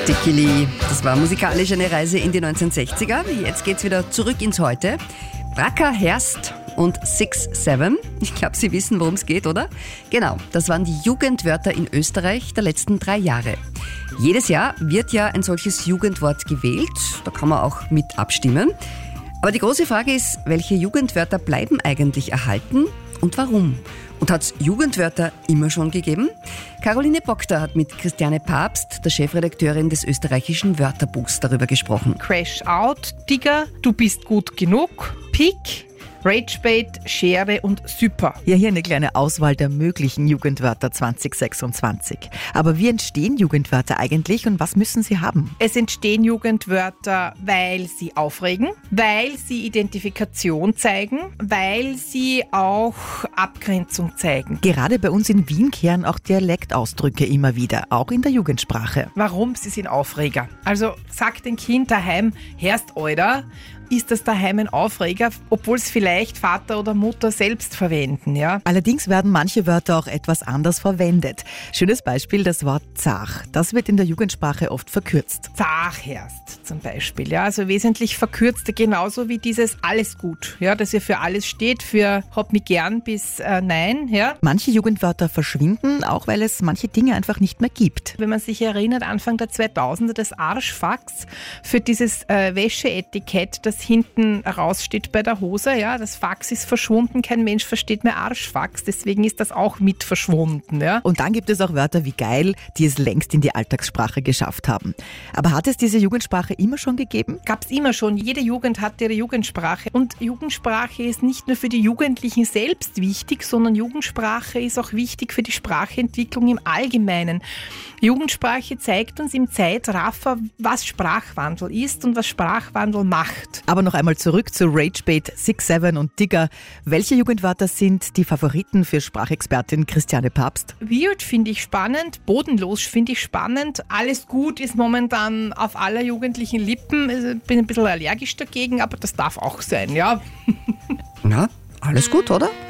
Dickili. Das war musikalisch eine Reise in die 1960er. Jetzt geht's wieder zurück ins Heute. Bracker, Herst und 6-7. Ich glaube, Sie wissen, worum es geht, oder? Genau, das waren die Jugendwörter in Österreich der letzten 3 Jahre. Jedes Jahr wird ja ein solches Jugendwort gewählt. Da kann man auch mit abstimmen. Aber die große Frage ist, welche Jugendwörter bleiben eigentlich erhalten und warum? Und hat es Jugendwörter immer schon gegeben? Caroline Bockter hat mit Christiane Papst, der Chefredakteurin des österreichischen Wörterbuchs, darüber gesprochen. Crash Out, Digger, Du bist gut genug, Pick, Ragebait, Schere und Super. Ja, hier eine kleine Auswahl der möglichen Jugendwörter 2026. Aber wie entstehen Jugendwörter eigentlich und was müssen sie haben? Es entstehen Jugendwörter, weil sie aufregen, weil sie Identifikation zeigen, weil sie auch Abgrenzung zeigen. Gerade bei uns in Wien kehren auch Dialektausdrücke immer wieder, auch in der Jugendsprache. Warum? Sie sind Aufreger. Also sagt ein Kind daheim, Herst Alter, ist das daheim ein Aufreger, obwohl es vielleicht Vater oder Mutter selbst verwenden, ja? Allerdings werden manche Wörter auch etwas anders verwendet. Schönes Beispiel, das Wort zach. Das wird in der Jugendsprache oft verkürzt. Zachherst zum Beispiel, ja, also wesentlich verkürzt, genauso wie dieses alles gut, ja, das ja für alles steht, für hab mich gern bis nein, ja. Manche Jugendwörter verschwinden, auch weil es manche Dinge einfach nicht mehr gibt. Wenn man sich erinnert, Anfang der 2000er, das Arschfax für dieses Wäscheetikett, das hinten raussteht bei der Hose, ja, das Fax ist verschwunden, kein Mensch versteht mehr Arschfax, deswegen ist das auch mit verschwunden, ja. Und dann gibt es auch Wörter wie geil, die es längst in die Alltagssprache geschafft haben. Aber hat es diese Jugendsprache immer schon gegeben? Gab es immer schon. Jede Jugend hat ihre Jugendsprache. Und Jugendsprache ist nicht nur für die Jugendlichen selbst wichtig, sondern Jugendsprache ist auch wichtig für die Sprachentwicklung im Allgemeinen. Jugendsprache zeigt uns im Zeitraffer, was Sprachwandel ist und was Sprachwandel macht. Aber noch einmal zurück zu Ragebait, 6-7 und Digger. Welche Jugendwörter sind die Favoriten für Sprachexpertin Christiane Papst? Weird finde ich spannend, bodenlos finde ich spannend. Alles gut ist momentan auf aller jugendlichen Lippen. Ich bin ein bisschen allergisch dagegen, aber das darf auch sein, ja. Na, alles gut, oder?